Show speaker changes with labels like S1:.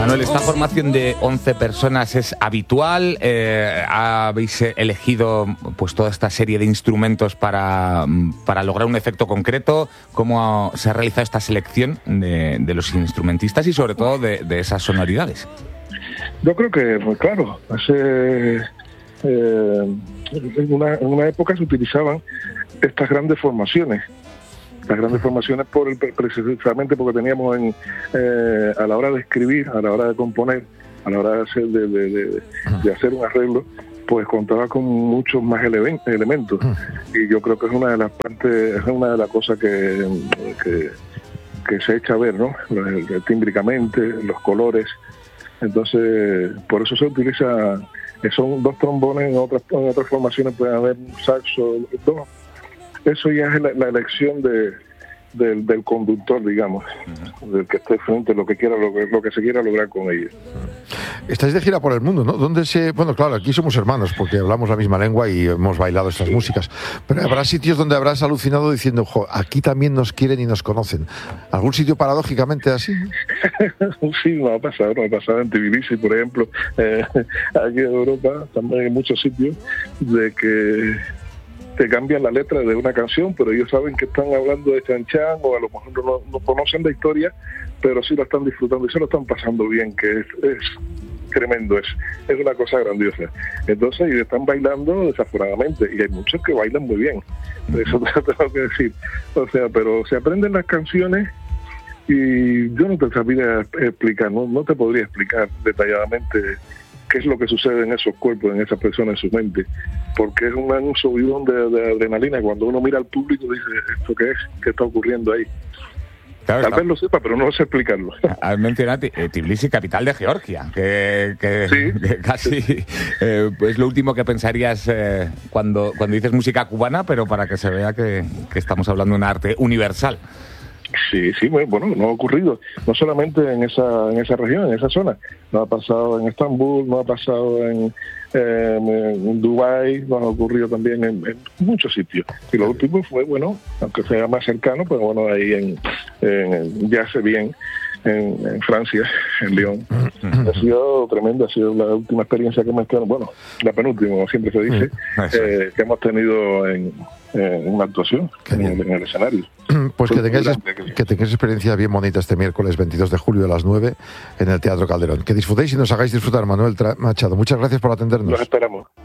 S1: Manuel, ¿esta formación de 11 personas es habitual? ¿Habéis elegido pues toda esta serie de instrumentos para lograr un efecto concreto? ¿Cómo se ha realizado esta selección de los instrumentistas y sobre todo de esas sonoridades?
S2: Yo creo que, pues claro, en una época se utilizaban estas grandes formaciones. Las grandes formaciones precisamente porque teníamos a la hora de escribir, a la hora de componer, a la hora de hacer un arreglo, pues contaba con muchos más elementos. Y yo creo que es una de las partes, es una de las cosas que se echa a ver, ¿no? Tímbricamente, los colores. Entonces, por eso se utiliza, son 2 trombones, en otras formaciones pueden haber un saxo, 2. Eso ya es la elección del conductor, digamos, del que esté frente, lo que se quiera lograr con ellos.
S3: Estáis de gira por el mundo, ¿no? Bueno, claro, aquí somos hermanos porque hablamos la misma lengua y hemos bailado estas músicas, pero habrá sitios donde habrás alucinado diciendo, aquí también nos quieren y nos conocen. ¿Algún sitio paradójicamente así?
S2: Sí, me ha pasado en Tbilisi, por ejemplo, aquí en Europa, también hay muchos sitios de que te cambian la letra de una canción, pero ellos saben que están hablando de Chan Chan, o a lo mejor no conocen la historia, pero sí lo están disfrutando y se lo están pasando bien, que es tremendo, es una cosa grandiosa. Entonces, y están bailando desaforadamente, y hay muchos que bailan muy bien, eso te tengo que decir. O sea, pero se aprenden las canciones y yo no te sabría explicar, no te podría explicar detalladamente qué es lo que sucede en esos cuerpos, en esas personas, en su mente, porque es un subidón de adrenalina. Cuando uno mira al público dice, ¿esto qué es? ¿Qué está ocurriendo ahí? Claro, Tal vez lo sepa, pero no sé explicarlo.
S1: Has mencionado Tbilisi, capital de Georgia, que casi es lo último que pensarías cuando dices música cubana, pero para que se vea que estamos hablando de un arte universal.
S2: Sí, bueno, no ha ocurrido, no solamente en esa región, en esa zona, no ha pasado en Estambul, no ha pasado en Dubái, no ha ocurrido también en muchos sitios. Y lo último fue, bueno, aunque sea más cercano, pero bueno, ahí ya hace bien, en Francia, en Lyon. Ha sido tremendo, ha sido la última experiencia que hemos tenido, bueno, la penúltima, como siempre se dice, que hemos tenido en una actuación en el escenario.
S3: Pues que tengáis experiencia bien bonita este miércoles 22 de julio a las 9 en el Teatro Calderón. Que disfrutéis y nos hagáis disfrutar, Manuel Machado. Muchas gracias por atendernos.
S2: Los esperamos.